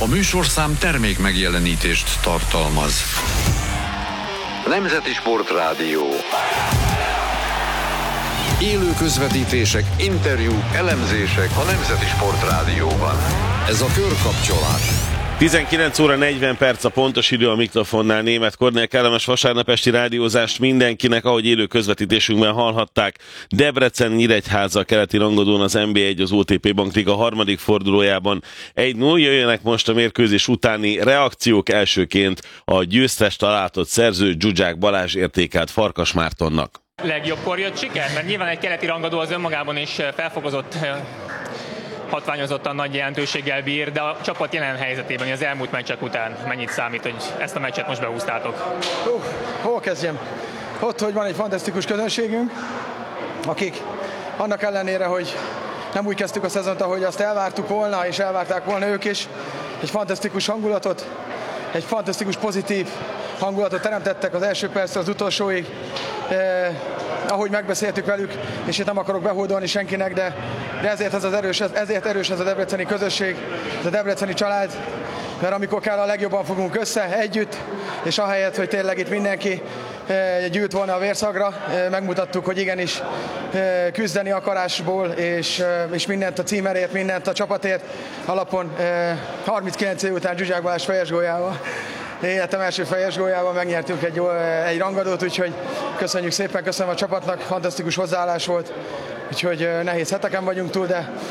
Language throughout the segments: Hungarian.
A műsorszám termék megjelenítést tartalmaz. Nemzeti Sportrádió. Élő közvetítések, interjúk, elemzések a Nemzeti Sportrádióban. Ez a Körkapcsolás. 19 óra 40 perc a pontos idő a mikrofonnál. Németh Kornél, kellemes vasárnap esti rádiózást mindenkinek, ahogy élő közvetítésünkben hallhatták. Debrecen Nyíregyháza keleti rangadón az NB1 az OTP Bank Liga harmadik fordulójában 1-0. Jöjjenek most a mérkőzés utáni reakciók, elsőként a győztes találatot szerző Zsuzsák Balázs értékelt Farkas Mártonnak. Legjobbkor jött siker? Mert nyilván egy keleti rangadó az önmagában is felfokozott, hatványozottan nagy jelentőséggel bír, de a csapat jelen helyzetében az elmúlt meccsek után mennyit számít, hogy ezt a meccset most behúztátok? Hol kezdjem? Ott, hogy van egy fantasztikus közönségünk, akik annak ellenére, hogy nem úgy kezdtük a szezont, ahogy azt elvártuk volna, és elvárták volna ők is, egy fantasztikus hangulatot, egy fantasztikus pozitív hangulatot teremtettek az első perctől az utolsóig, ahogy megbeszéltük velük, és itt nem akarok behódolni senkinek, de ezért erős ez a debreceni közösség, ez a debreceni család, mert amikor kell, a legjobban fogunk össze, együtt, és ahelyett, hogy tényleg itt mindenki gyűlt volna a vérszagra, megmutattuk, hogy igenis küzdeni akarásból, és mindent a címerért, mindent a csapatért alapon 39 év után Zsuzsák Balázs fejes góljával, életem első fejes góljával megnyertünk egy rangadót, úgyhogy köszönjük szépen, köszönöm a csapatnak, fantasztikus hozzáállás volt, úgyhogy nehéz heteken vagyunk túl,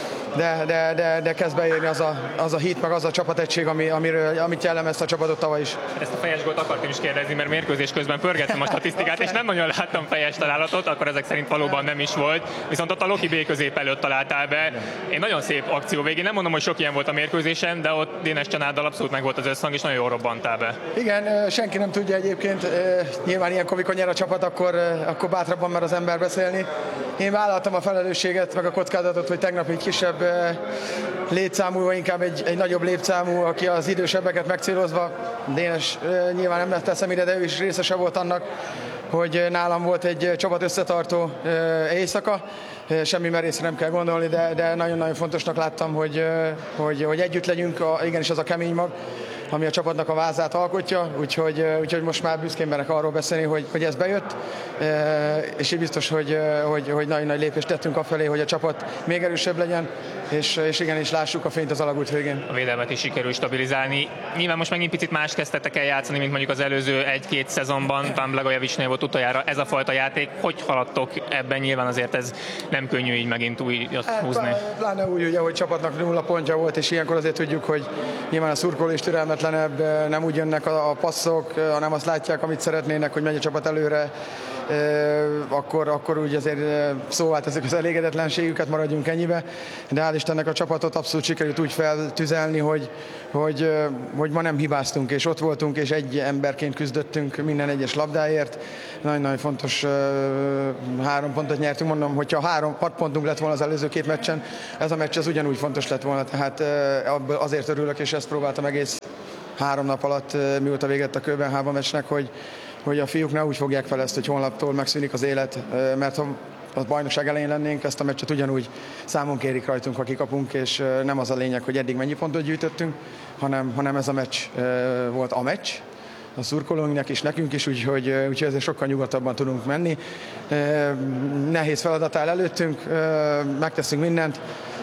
de kezd beérni az a hit, meg az a csapategység, amit jellemezte a csapatot tavaly is. Ezt a fejes gólt akartam is kérdezni, mert mérkőzés közben pörgettem a statisztikát, és nem nagyon láttam fejes találatot, akkor ezek szerint valóban nem is volt. Viszont ott a Loki B közép előtt találtál be. Egy nagyon szép akció végén. Nem mondom, hogy sok ilyen volt a mérkőzésen, de ott Dénes Csanáddal abszolút meg volt az összhang, és nagyon jól robbantál be. Igen, senki nem tudja egyébként. Nyilván ilyenkor, mikor nyer a csapat, akkor bátrabban mer az ember beszélni. Én vállaltam a felelősséget, meg a kockázatot, hogy tegnap egy kisebb létszámú, vagy inkább egy nagyobb létszámú, aki az idősebbeket megcélozva, Dénes nyilván nem teszem ide, de ő is részese volt annak, hogy nálam volt egy csapat összetartó éjszaka. Semmi merészre nem kell gondolni, de nagyon-nagyon fontosnak láttam, hogy együtt legyünk, igenis az a kemény mag, ami a csapatnak a vázát alkotja, úgyhogy most már büszkén merek arról beszélni, hogy ez bejött, és így biztos, hogy nagyon nagy lépést tettünk afelé, hogy a csapat még erősebb legyen, és igenis lássuk a fényt az alagút végén. A védelmet is sikerül stabilizálni. Nyilván most megint picit más kezdtetek el játszani, mint mondjuk az előző 1-2 szezonban, Pán Blagojevicsnél volt utoljára ez a fajta játék. Hogy haladtok ebben? Nyilván azért ez nem könnyű így megint újat húzni. Pláne úgy, ugye, hogy csapatnak 0 pontja volt, és ilyenkor azért tudjuk, hogy nyilván a szurkoló is türelmetlenebb, nem úgy jönnek a passzok, hanem azt látják, amit szeretnének, hogy megy a csapat előre, akkor úgy azért szóvá teszik az elégedetlenségüket, maradjunk ennyibe. De hál' Istennek a csapatot abszolút sikerült úgy feltüzelni, hogy ma nem hibáztunk, és ott voltunk, és egy emberként küzdöttünk minden egyes labdáért. Nagyon-nagyon fontos 3 pontot nyertünk, mondom, hogyha 6 pontunk lett volna az előző 2 meccsen, ez a meccs az ugyanúgy fontos lett volna, tehát azért örülök, és ezt próbáltam egész 3 nap alatt, mióta végett a Kőbenhába meccsnek, hogy a fiúk ne úgy fogják fel ezt, hogy holnaptól megszűnik az élet, mert ha a bajnokság elején lennénk, ezt a meccset ugyanúgy számon kérik rajtunk, ha kikapunk, és nem az a lényeg, hogy eddig mennyi pontot gyűjtöttünk, hanem ez a meccs volt a meccs, a szurkolóinknak is, nekünk is, úgyhogy ezért sokkal nyugodtabban tudunk menni. Nehéz feladat áll előttünk, megteszünk mindent,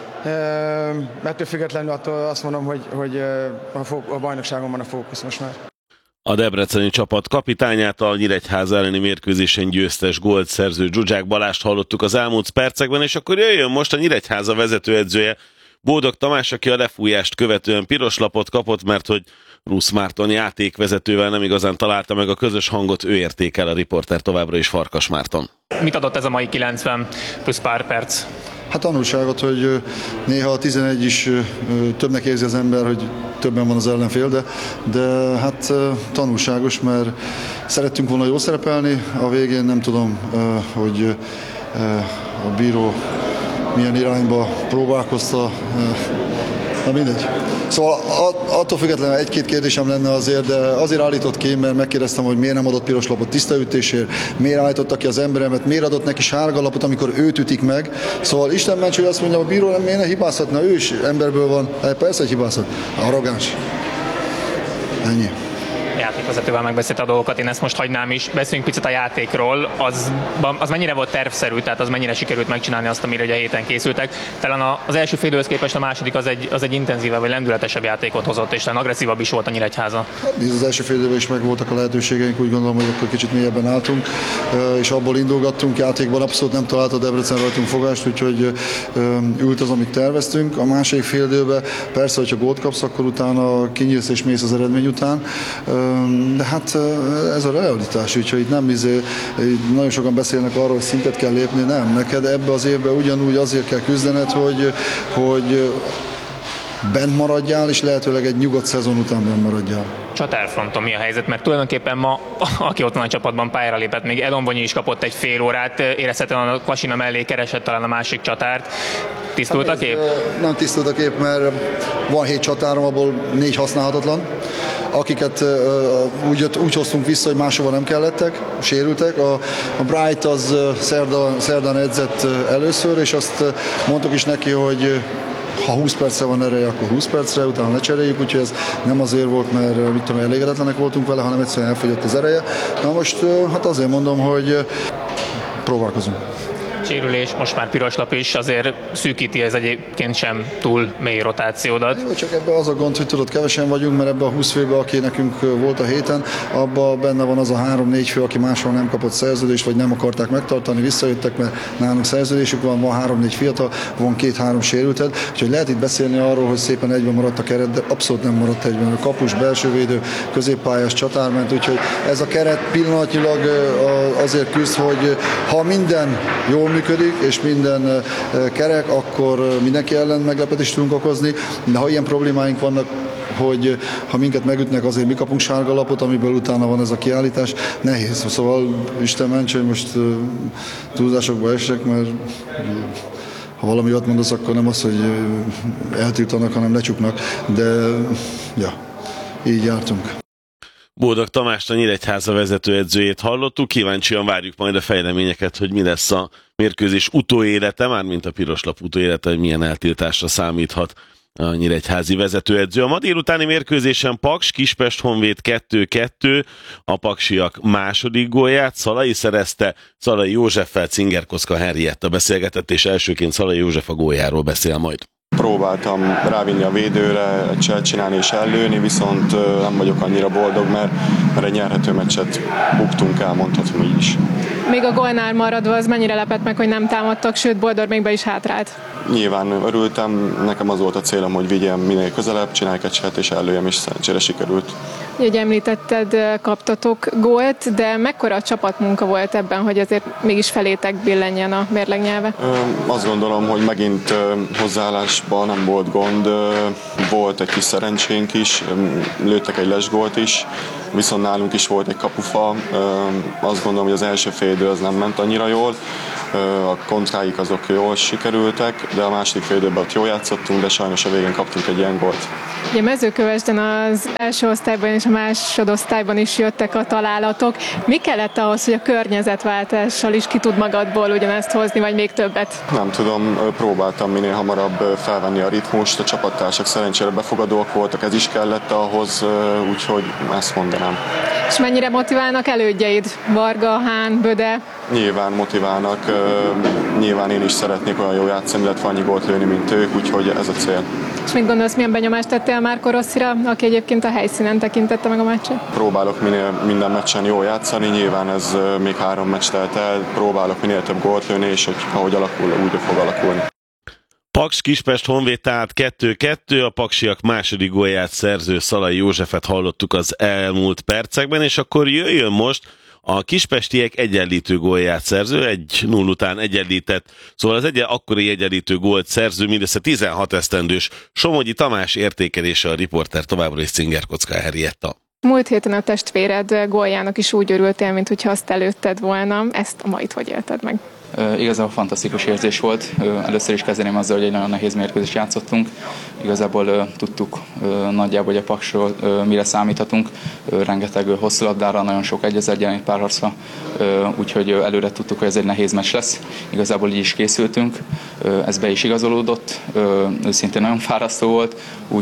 ettől függetlenül attól azt mondom, hogy a bajnokságon van a fókusz most már. A debreceni csapat kapitányát, a Nyíregyháza elleni mérkőzésen győztes gólt szerző Zsuzsák Balást hallottuk az elmúlt percekben, és akkor jöjjön most a Nyíregyháza vezetőedzője, Bódog Tamás, aki a lefújást követően piros lapot kapott, mert hogy Rusz Márton játékvezetővel nem igazán találta meg a közös hangot, ő értékel, a riporter továbbra is Farkas Márton. Mit adott ez a mai 90 plusz pár perc? Hát tanulságot, hogy néha a 11 is többnek érzi az ember, hogy többen van az ellenfél, de hát tanulságos, mert szerettünk volna jól szerepelni, a végén nem tudom, hogy a bíró milyen irányba próbálkozta, na mindegy. Szóval attól függetlenül egy-két kérdésem lenne azért, de azért állított ki, mert megkérdeztem, hogy miért nem adott piros lapot tisztaütésért, miért állította ki az emberemet, miért adott neki sárga lapot, amikor őt ütik meg. Szóval Isten ments, hogy azt mondja, a bíró miért ne hibázhatna, ő is emberből van, persze, hogy hibázhat, arrogáns. Ennyi. Játékvezetővel megbeszélte a dolgokat, én ezt most hagynám is. Beszéljünk picit a játékról. Az mennyire volt tervszerű, tehát az mennyire sikerült megcsinálni azt, amire ugye a héten készültek. Talán az első fél időhöz képest a második az egy intenzívebb vagy lendületesebb játékot hozott, és talán agresszívabb is volt a Nyíregyháza. Az első fél időben is megvoltak a lehetőségeink, úgy gondolom, hogy akkor kicsit mélyebben álltunk, és abból indulgattunk, játékban abszolút nem találta Debrecen rajtunk fogást, úgyhogy ült az, amit terveztünk. A második fél időben persze, hogyha gólt kapsz, akkor utána kinyílsz és mész az eredmény után. De hát ez a realitás, úgyhogy itt nem nagyon sokan beszélnek arról, hogy szintet kell lépni, nem. Neked ebbe az évben ugyanúgy azért kell küzdened, hogy bent maradjál, és lehetőleg egy nyugodt szezon után bent maradjál. Csatárfronton mi a helyzet? Mert tulajdonképpen ma, aki ott van a csapatban, pályára lépett, még Elonbonyi is kapott egy fél órát, érezhetően a Kvasina mellé keresett talán a másik csatárt. Tisztult a kép? Nem tisztult a kép, mert van 7 csatárom, abból 4 használhatatlan, akiket úgy hoztunk vissza, hogy máshova nem kellettek, sérültek. A Bright az szerdán edzett először, és azt mondtuk is neki, hogy ha 20 percre van ereje, akkor 20 percre, utána lecseréljük, úgyhogy ez nem azért volt, mert mit tudom, elégedetlenek voltunk vele, hanem egyszerűen elfogyott az ereje. Na most hát azért mondom, hogy próbálkozunk. Sérülés, most már piros lap is, azért szűkíti ez egyébként sem túl mély rotációdat. Jó, csak ebben az a gond, hogy tudod, kevesen vagyunk, mert ebben a 20 főben, aki nekünk volt a héten, abban benne van az a 3-4 fő, aki máshol nem kapott szerződést, vagy nem akarták megtartani, visszajöttek, mert nálunk szerződésük van 3-4 fiatal, van 2-3 sérülted, úgyhogy lehet itt beszélni arról, hogy szépen egyben maradt a keret, de abszolút nem maradt egyben. A kapus, belsővédő, középpályás csatárment, úgyhogy ez a keret pillanatnyilag azért küzd, hogy ha minden jól működik, és minden kerek, akkor mindenki ellen meglepetést tudunk okozni, de ha ilyen problémáink vannak, hogy ha minket megütnek, azért mi kapunk sárga lapot, amiből utána van ez a kiállítás, nehéz. Szóval Isten ments, hogy most túlzásokba esek, mert ha valami ott mondasz, akkor nem az, hogy eltiltanak, hanem lecsuknak, de ja, így jártunk. Bódog Tamást, a Nyíregyháza vezetőedzőjét hallottuk, kíváncsian várjuk majd a fejleményeket, hogy mi lesz a mérkőzés utóélete, mármint a piroslap utóélete, hogy milyen eltiltásra számíthat a nyíregyházi vezetőedző. A ma délutáni mérkőzésen Paks, Kispest Honvéd 2-2, a paksiak második gólját Szalai szerezte, Szalai Józseffel Cingerkoszka Henrietta beszélgetett, és elsőként Szalai József a góljáról beszél majd. Próbáltam rávinni a védőre, egy cselt csinálni és ellőni, viszont nem vagyok annyira boldog, mert egy nyerhető meccset buktunk el, mondhatom így is. Még a gólnál maradva az mennyire lepett meg, hogy nem támadtak, sőt Boldor még be is hátrált? Nyilván örültem, nekem az volt a célom, hogy vigyem minél közelebb, csinálják egy cselt és ellőjem, és szerencsére sikerült. Ugye említetted, kaptatok gólt, de mekkora csapatmunka volt ebben, hogy azért mégis felétek billenjen a mérlegnyelve? Azt gondolom, hogy megint hozzáállásban nem volt gond, volt egy kis szerencsénk is, lőttek egy lesgólt is, viszont nálunk is volt egy kapufa, azt gondolom, hogy az első fél idő az nem ment annyira jól, a kontráik azok jól sikerültek, de a második fél időben ott jól játszottunk, de sajnos a végén kaptunk egy ilyen gólt. Ugye Mezőkövesden az első osztályban és a másodosztályban is jöttek a találatok. Mi kellett ahhoz, hogy a környezetváltással is ki tud magadból ugyanezt hozni, vagy még többet? Nem tudom, próbáltam minél hamarabb felvenni a ritmust, a csapattársak szerencsére befogadóak voltak, ez is kellett ahhoz, úgyhogy ezt mondanám. És mennyire motiválnak elődjeid? Varga, Hán, Böde? Nyilván motiválnak, nyilván én is szeretnék olyan jó játszani, illetve annyi gólt lőni, mint ők, úgyhogy ez a cél. És mit gondolsz, milyen benyomást tettél Márko Rosszira, aki egyébként a helyszínen tekintette meg a meccset? Próbálok minden meccsen jól játszani, nyilván ez még 3 meccs telt el, próbálok minél több gólt lőni, és hogy ahogy alakul, úgy fog alakulni. Paks Kispest Honvéd tehát 2-2, a paksiak második gólját szerző Szalai Józsefet hallottuk az elmúlt percekben, és akkor jöjjön most a kispestiek egyenlítő gólját szerző, 1-0 után egyenlített, szóval az akkori egyenlítő gólt szerző, mindössze 16 esztendős Somogyi Tamás értékelése, a riporter továbbra is Cingerkoszka Henrietta. Múlt héten a testvéred góljának is úgy örültél, mint hogyha azt előtted volna. Ezt a mait hogy élted meg? Igazából fantasztikus érzés volt. Először is kezdeném azzal, hogy egy nagyon nehéz mérkőzést játszottunk. Igazából tudtuk nagyjából, hogy a Paksról mire számíthatunk. Rengeteg hosszú labdára, nagyon sok 1-1 párharcra, úgyhogy előre tudtuk, hogy ez egy nehéz meccs lesz. Igazából így is készültünk, ez be is igazolódott. Őszintén nagyon fárasztó volt,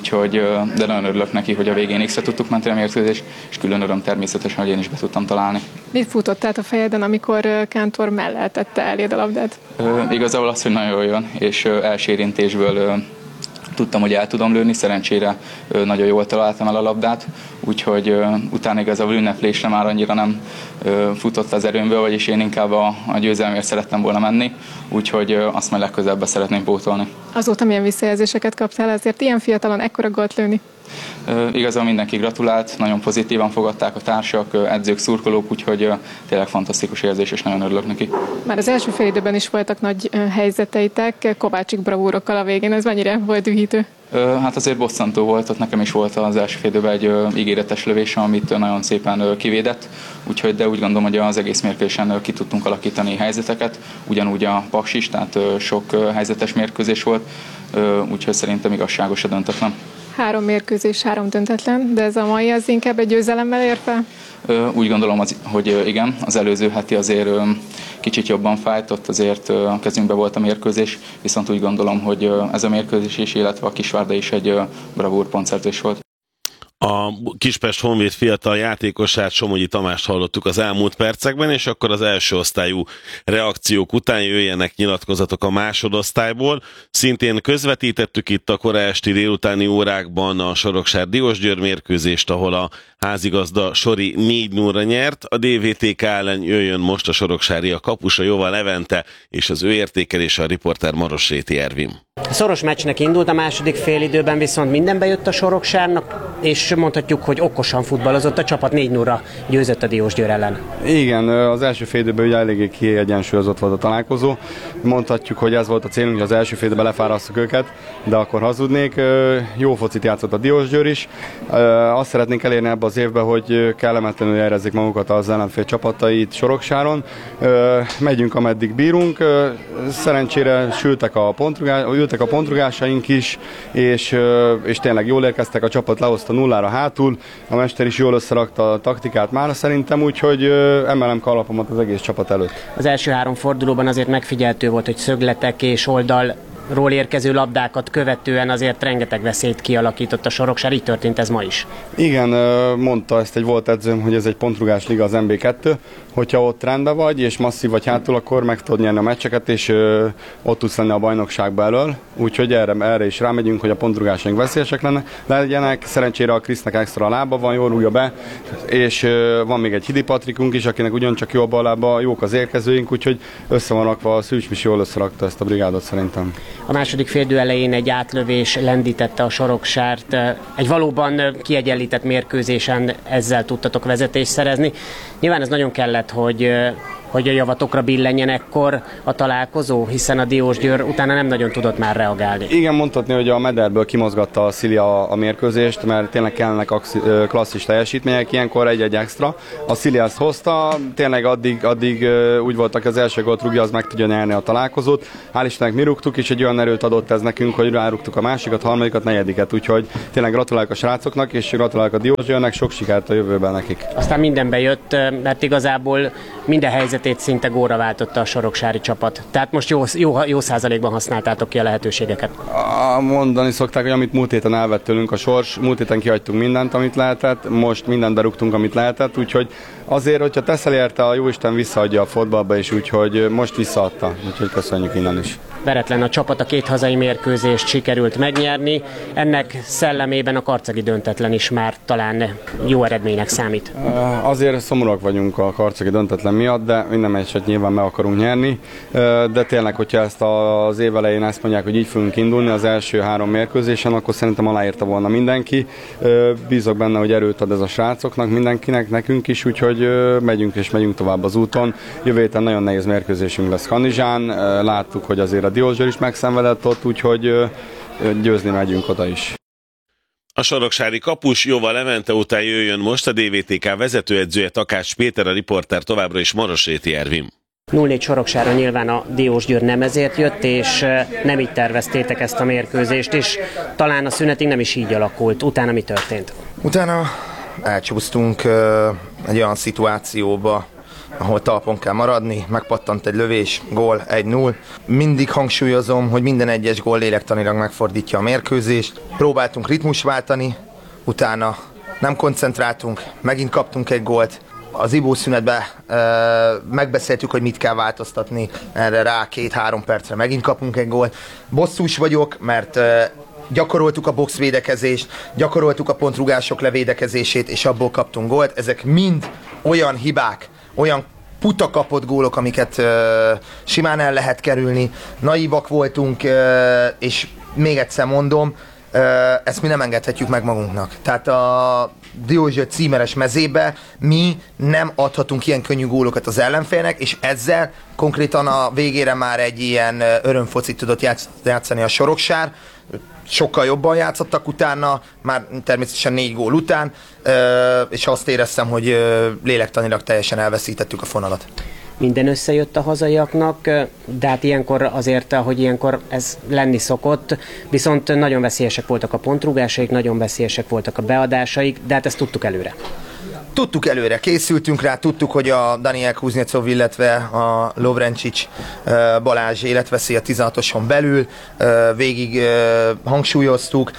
de nagyon örülök neki, hogy a végén X-re tudtuk menteni a mérkőzést, és külön öröm természetesen, hogy én is be tudtam találni. Mit futott át a fejeden, amikor Kántor mellett tette eléd a labdát? Igazából az, hogy nagyon jól jön, és első érintésből tudtam, hogy el tudom lőni, szerencsére nagyon jól találtam el a labdát, úgyhogy utána igazából ünneplésre már annyira nem futott az erőmből, vagyis én inkább a győzelemért szerettem volna menni, úgyhogy azt majd legközelebb szeretném pótolni. Azóta milyen visszajelzéseket kaptál, azért ilyen fiatalon ekkora gólt lőni? Igazából mindenki gratulált, nagyon pozitívan fogadták a társak, edzők, szurkolók, úgyhogy tényleg fantasztikus érzés, és nagyon örülök neki. Már az első fél időben is voltak nagy helyzeteitek, Kovácsik bravúrokkal a végén, ez mennyire volt dühítő? Hát azért bosszantó volt, ott nekem is volt az első fél időben egy ígéretes lövése, amit nagyon szépen kivédett, de úgy gondolom, hogy az egész mérkőzésen ki tudtunk alakítani helyzeteket, ugyanúgy a Paks is, tehát sok helyzetes mérkőzés volt, úgyhogy szerintem igazságos a döntetlen. 3 mérkőzés, 3 döntetlen, de ez a mai az inkább egy győzelemmel ér fel? Úgy gondolom, hogy igen, az előző heti azért kicsit jobban fájt, ott azért kezünkbe volt a mérkőzés, viszont úgy gondolom, hogy ez a mérkőzés is, illetve a Kisvárda is egy bravúr pontszerzés volt. A Kispest Honvéd fiatal játékosát, Somogyi Tamást hallottuk az elmúlt percekben, és akkor az első osztályú reakciók után jöjjenek nyilatkozatok a másodosztályból. Szintén közvetítettük itt a kora esti délutáni órákban a Soroksár Diósgyőr mérkőzést, ahol a házigazda Sori 4-0-ra nyert. A DVTK ellen jöjjön most a soroksári, a kapusa Jóva Levente, és az ő értékelése a riporter Marosréti Ervin. Szoros meccsnek indult, a második félidőben viszont minden bejött a Soroksárnak, és mondhatjuk, hogy okosan futballozott, a csapat 4-0-ra győzött a Diósgyőr ellen. Igen, az első félidőben ugye eléggé kiegyensúlyozott volt a találkozó. Mondhatjuk, hogy ez volt a célunk, hogy az első félidőben lefárasztjuk őket, de akkor hazudnék. Jó focit játszott a Diósgyőr is. Azt szeretnénk elérni ebbe az évben, hogy kellemetlenül érezzék magukat az ellenfél csapatait Soroksáron. Megyünk, ameddig bírunk. Szerencsére ültek a pontrugásaink is, és tényleg jól érkeztek, a csapat lehozta 0-ra hátul, a mester is jól összerakta a taktikát mára szerintem, úgyhogy emelem kalapomat az egész csapat előtt. Az első 3 fordulóban azért megfigyelhető volt, hogy szögletek és oldalról érkező labdákat követően azért rengeteg veszélyt kialakított a Soroksár, így történt ez ma is. Igen, mondta ezt egy volt edzőm, hogy ez egy pontrugás liga az MB2, hogyha ott rendben vagy, és masszív vagy hátul, akkor meg tudod nyerni a meccseket, és ott tudsz lenni a bajnokságba elől. Úgyhogy erre is rámegyünk, hogy a pontrugásaink veszélyesek legyenek. Szerencsére a Krisznek extra lába van, jól rúgja be, és van még egy Hidi Patrikunk is, akinek ugyancsak jó a bal lába, jók az érkezőink, úgyhogy össze van rakva, a Szűcs is jól összerakta ezt a brigádot szerintem. A második féldő elején egy átlövés lendítette a Soroksárt. Egy valóban kiegyenlített mérkőzésen ezzel tudtatok vezetést szerezni. Nyilván ez nagyon kellett, hogy a javatokra billenjen ekkor a találkozó, hiszen a Diósgyőr utána nem nagyon tudott már reagálni. Igen, mondhatni, hogy a mederből kimozgatta a Szili a mérkőzést, mert tényleg kellene klasszis teljesítmények, ilyenkor egy extra. A Szili ezt hozta, tényleg addig úgy voltak, az első gólt rúgja, az meg tudja nyerni a találkozót. Hál' Istennek mi rúgtuk, és egy olyan erőt adott ez nekünk, hogy rárúgtuk a másikat, harmadikat, negyediket, úgyhogy tényleg gratulálok a srácoknak, és gratulálok a Diósgyőrnek, sok sikert a jövőben nekik. Aztán mindenbe jött, mert igazából minden helyzetét szinte góra váltotta a soroksári csapat. Tehát most jó százalékban használtátok ki a lehetőségeket. Mondani szokták, hogy amit múlt héten elvett tőlünk a sors, múlt héten kihagytunk mindent, amit lehetett, most mindent berúgtunk, amit lehetett, úgyhogy azért, hogyha teszel érte, a Jóisten visszaadja a fotballba, és úgyhogy most visszaadta, úgyhogy köszönjük innen is. Veretlen a csapat, a 2 hazai mérkőzést sikerült megnyerni. Ennek szellemében a karcagi döntetlen is már talán jó eredménynek számít. Azért szomorúak vagyunk a karcagi döntetlen miatt, de minden meccset nyilván meg akarunk nyerni. De tényleg, hogyha ezt az év elején ezt mondják, hogy így fogunk indulni az első 3 mérkőzésen, akkor szerintem aláírta volna mindenki. Bízok benne, hogy erőt ad ez a srácoknak, mindenkinek, nekünk is, úgyhogy megyünk tovább az úton. Jövő héten nagyon nehéz mérkőzésünk lesz Kanizsán. Láttuk, hogy azért a Diósgyőr is megszenvedett ott, úgyhogy győzni megyünk oda is. A soroksári kapus Jóva Levente után jöjjön most a DVTK vezetőedzője, Takács Péter, a riporter továbbra is Marosréti Ervin. 0-4 Soroksára nyilván a Diósgyőr nem ezért jött, és nem így terveztétek ezt a mérkőzést, és talán a szünetig nem is így alakult. Utána mi történt? Utána elcsúsztunk egy olyan szituációba, ahol talpon kell maradni, megpattant egy lövés, gól, 1-0. Mindig hangsúlyozom, hogy minden egyes gól lélektanilag megfordítja a mérkőzést. Próbáltunk ritmust váltani, utána nem koncentráltunk, megint kaptunk egy gólt. Az ibószünetben megbeszéltük, hogy mit kell változtatni, erre rá 2-3 percre megint kapunk egy gólt. Bosszús vagyok, mert gyakoroltuk a boxvédekezést, gyakoroltuk a pontrugások levédekezését, és abból kaptunk gólt. Ezek mind olyan hibák, olyan puta kapott gólok, amiket simán el lehet kerülni. Naívak voltunk, és még egyszer mondom, ezt mi nem engedhetjük meg magunknak. Tehát a Diósgyőr címeres mezébe mi nem adhatunk ilyen könnyű gólokat az ellenfélnek, és ezzel konkrétan a végére már egy ilyen örömfocit tudott játszani a Soroksár. Sokkal jobban játszottak utána, már természetesen 4 gól után, és azt éreztem, hogy lélektanilag teljesen elveszítettük a fonalat. Minden összejött a hazaiaknak, de hát ilyenkor azért, ahogy ilyenkor ez lenni szokott, viszont nagyon veszélyesek voltak a pontrúgásaik, nagyon veszélyesek voltak a beadásaik, de hát ezt tudtuk előre. Tudtuk előre, készültünk rá, tudtuk, hogy a Daniel Kuznecov, illetve a Lovrencsics Balázs életveszély a 16-oson belül, végig hangsúlyoztuk.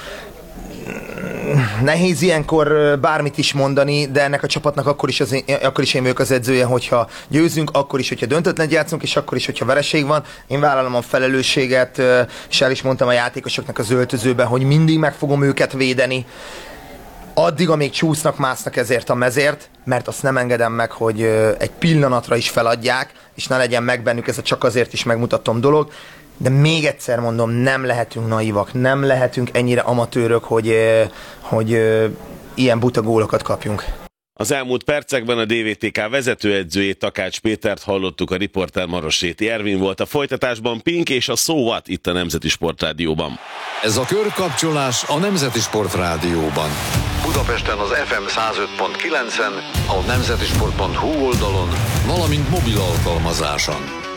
Nehéz ilyenkor bármit is mondani, de ennek a csapatnak akkor is én vagyok az edzője, hogyha győzünk, akkor is, hogyha döntetlen játszunk, és akkor is, hogyha vereség van. Én vállalom a felelősséget, és el is mondtam a játékosoknak az öltözőben, hogy mindig meg fogom őket védeni. Addig, amíg csúsznak, másznak ezért a mezért, mert azt nem engedem meg, hogy egy pillanatra is feladják, és ne legyen meg bennük ez a csak azért is megmutatom dolog. De még egyszer mondom, nem lehetünk naivak, nem lehetünk ennyire amatőrök, hogy ilyen buta gólokat kapjunk. Az elmúlt percekben a DVTK vezetőedzőjét, Takács Pétert hallottuk, a riporter Marosréti Ervin volt. A folytatásban Pink és a So What itt a Nemzeti Sportrádióban. Ez a körkapcsolás a Nemzeti Sportrádióban. Budapesten az FM 105.9-en, a nemzetisport.hu oldalon, valamint mobil alkalmazáson.